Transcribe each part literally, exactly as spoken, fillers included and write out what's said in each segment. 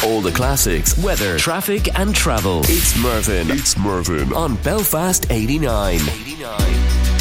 All the classics, weather, traffic and travel. It's Mervyn. It's Mervyn on Belfast eighty-nine. eighty-nine.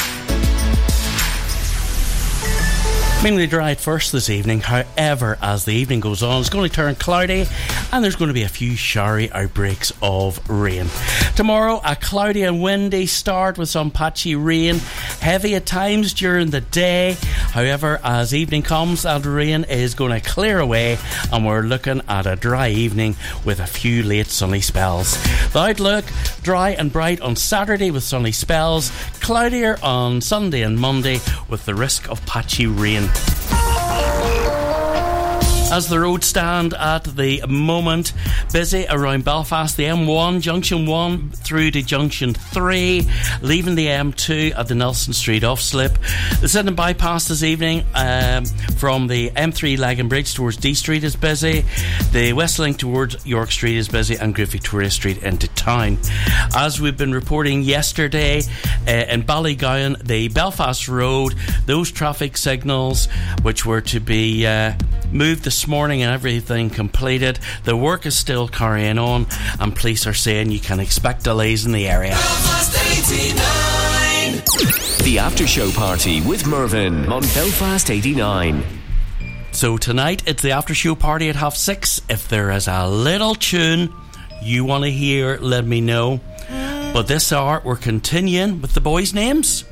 Mainly dry at first this evening. However, as the evening goes on, it's going to turn cloudy and there's going to be a few showery outbreaks of rain. Tomorrow, a cloudy and windy start with some patchy rain, heavy at times during the day. However, as evening comes, that rain is going to clear away and we're looking at a dry evening with a few late sunny spells. The outlook, dry and bright on Saturday with sunny spells, cloudier on Sunday and Monday with the risk of patchy rain. As the roads stand at the moment, busy around Belfast, the M one, Junction one through to Junction three, leaving the M two at the Nelson Street off-slip. The Sydenham bypass this evening um, from the M three Lagan Bridge towards D Street is busy. The West Link towards York Street is busy and Great Victoria Street into town. As we've been reporting yesterday, uh, in Ballygowan, the Belfast Road, those traffic signals which were to be uh, moved this morning and everything completed, the work is still carrying on and police are saying you can expect delays in the area. Belfast eighty-nine. The after show party with Mervyn on Belfast eighty-nine. So tonight it's the after show party at half six. If there is a little tune you want to hear, let me know. But this hour we're continuing with the boys' names.